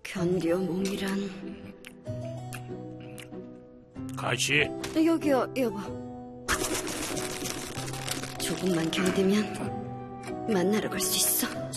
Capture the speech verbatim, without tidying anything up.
견뎌 몸이란. 가시. 여기요, 여보. 조금만 견디면 만나러 갈 수 있어.